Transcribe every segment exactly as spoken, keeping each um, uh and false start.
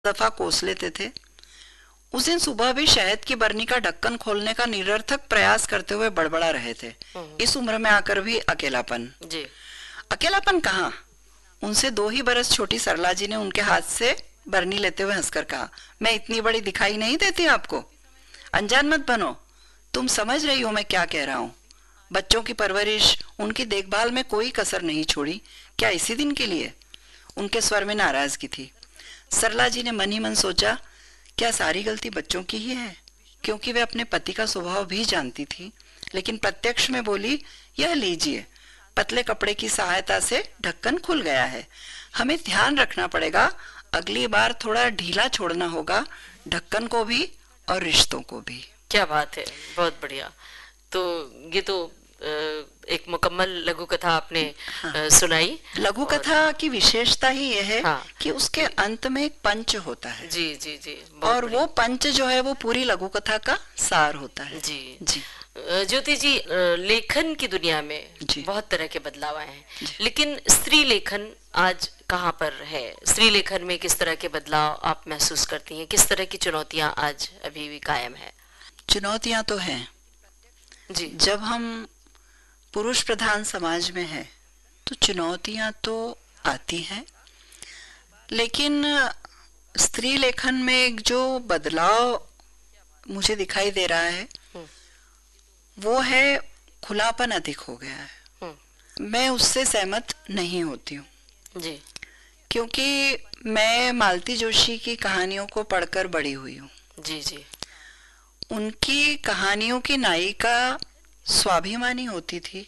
दफा कोस लेते थे। उस दिन सुबह भी शहद की बरनी का ढक्कन खोलने का निरर्थक प्रयास करते हुए बड़बड़ा रहे थे। इस उम्र में आकर भी अकेलापन जी। अकेलापन कहाँ? उनसे दो ही बरस छोटी सरला जी ने उनके हाथ से बरनी लेते हुए हंसकर कहा, मैं इतनी बड़ी दिखाई नहीं देती आपको? अनजान मत बनो, तुम समझ रही हो मैं क्या कह रहा हूँ। बच्चों की परवरिश, उनकी देखभाल में कोई कसर नहीं छोड़ी। क्या इसी दिन के लिए? उनके स्वर में नाराजगी थी। सरला जी ने मन ही मन सोचा, क्या सारी गलती बच्चों की ही है? क्योंकि वे अपने पति का स्वभाव भी जानती थी, लेकिन प्रत्यक्ष में बोली, यह लीजिए, पतले कपड़े की सहायता से ढक्कन खुल गया है। हमें ध्यान रखना पड़ेगा, अगली बार थोड़ा ढीला छोड़ना होगा, ढक्कन को भी और रिश्तों को भी। क्या बात है, बहुत बढ़िया। तो ये तो एक मुकम्मल लघु कथा आपने हाँ। सुनाई। लघु कथा की विशेषता ही यह है हाँ। कि उसके अंत में एक पंच होता है। जी जी जी। और वो पंच जो है वो पूरी लघु कथा का सार होता है। जी जी। ज्योति जी, लेखन की दुनिया में बहुत तरह के बदलाव आए हैं, लेकिन स्त्री लेखन आज कहाँ पर है? स्त्री लेखन में किस तरह के बदलाव आप महसूस करती हैं? किस तरह की चुनौतियां आज अभी भी कायम है? चुनौतियां तो हैं जी। जब हम पुरुष प्रधान समाज में है तो चुनौतियां तो आती हैं, लेकिन स्त्री लेखन में एक जो बदलाव मुझे दिखाई दे रहा है वो है खुलापन अधिक हो गया है। मैं उससे सहमत नहीं होती हूँ जी, क्योंकि मैं मालती जोशी की कहानियों को पढ़कर बड़ी हुई हूँ। जी जी। उनकी कहानियों की नायिका स्वाभिमानी होती थी,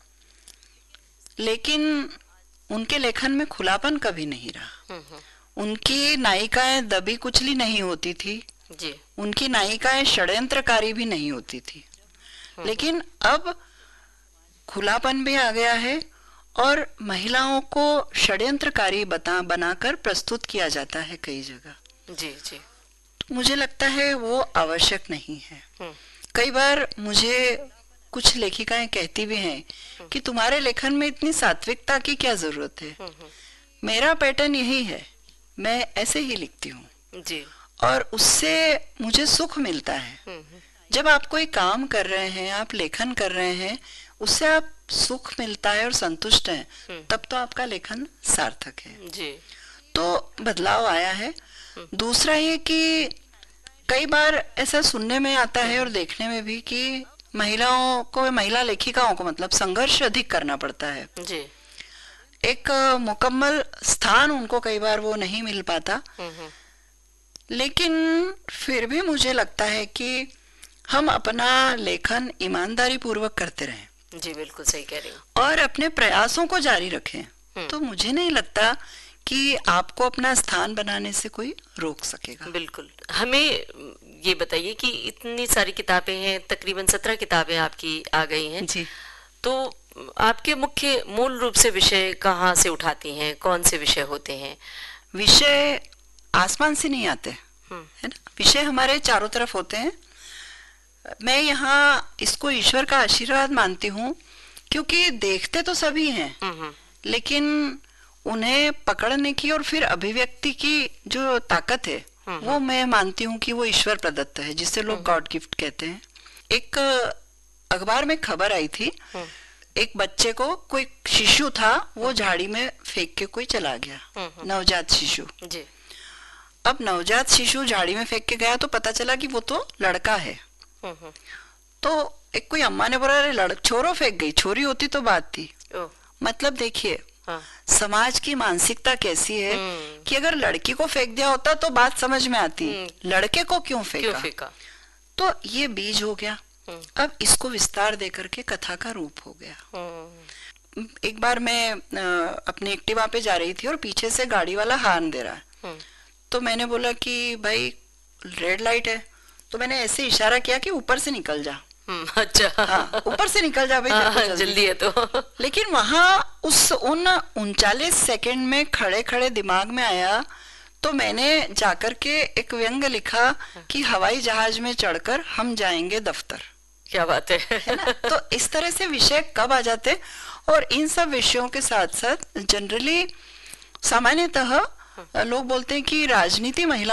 लेकिन उनके लेखन में खुलापन कभी नहीं रहा। उनकी नायिकाएं दबी कुचली नहीं होती थी जी। उनकी नायिकाएं षड्यंत्रकारी भी नहीं होती थी, लेकिन अब खुलापन भी आ गया है और महिलाओं को षड्यंत्रकारी बता बनाकर प्रस्तुत किया जाता है कई जगह। जी जी। मुझे लगता है वो आवश्यक नहीं है। कई बार मुझे कुछ लेखिकाएं कहती भी हैं कि तुम्हारे लेखन में इतनी सात्विकता की क्या जरूरत है। मेरा पैटर्न यही है, मैं ऐसे ही लिखती हूँ जी। और उससे मुझे सुख मिलता है। जब आप कोई काम कर रहे हैं, आप लेखन कर रहे हैं, उससे आप सुख मिलता है और संतुष्ट हैं, तब तो आपका लेखन सार्थक है जी। तो बदलाव आया है। दूसरा ये कि कई बार ऐसा सुनने में आता है और देखने में भी कि महिलाओं को, महिला लेखिकाओं को मतलब संघर्ष अधिक करना पड़ता है जी। एक मुकम्मल स्थान उनको कई बार वो नहीं मिल पाता, लेकिन फिर भी मुझे लगता है कि हम अपना लेखन ईमानदारी पूर्वक करते रहें। जी बिल्कुल सही कह रही हूँ। और अपने प्रयासों को जारी रखें, तो मुझे नहीं लगता कि आपको अपना स्थान बनाने से कोई रोक सकेगा। बिल्कुल। हमें ये बताइए कि इतनी सारी किताबें हैं, तकरीबन सत्रह किताबें आपकी आ गई हैं जी, तो आपके मुख्य मूल रूप से विषय कहाँ से उठाती हैं? कौन से विषय होते हैं? विषय आसमान से नहीं आते है ना, विषय हमारे चारों तरफ होते हैं। मैं यहाँ इसको ईश्वर का आशीर्वाद मानती हूँ, क्योंकि देखते तो सभी हैं, लेकिन उन्हें पकड़ने की और फिर अभिव्यक्ति की जो ताकत है वो मैं मानती हूँ कि वो ईश्वर प्रदत्त है, जिसे लोग गॉड गिफ्ट कहते हैं। एक अखबार में खबर आई थी, एक बच्चे को, कोई शिशु था, वो झाड़ी में फेंक के कोई चला गया, नवजात शिशु। जी। अब नवजात शिशु झाड़ी में फेंक के गया तो पता चला कि वो तो लड़का है। तो एक कोई अम्मा ने बोला, अरे लड़ छोरो फेंक गई, छोरी होती तो बात थी। मतलब देखिए हाँ। समाज की मानसिकता कैसी है कि अगर लड़की को फेंक दिया होता तो बात समझ में आती, लड़के को क्यों फेंका? क्यों फेंका? तो ये बीज हो गया, अब इसको विस्तार दे करके कथा का रूप हो गया। एक बार मैं अपने एक्टिवा पे जा रही थी और पीछे से गाड़ी वाला हॉर्न दे रहा है, तो मैंने बोला कि भाई रेड लाइट है, तो मैंने ऐसे इशारा किया कि ऊपर से निकल जा। अच्छा। हाँ, ऊपर से निकल जा भाई, हाँ, जल्दी है तो। लेकिन वहां उस उन उनचालीस सेकंड में खड़े खड़े दिमाग में आया, तो मैंने जाकर के एक व्यंग लिखा कि हवाई जहाज में चढ़कर हम जाएंगे दफ्तर। क्या बात है, है ना? तो इस तरह से विषय कब आ जाते, और इन सब विषयों के साथ साथ जनरली सामान्यतः लोग बोलते हैं कि राजनीति महिला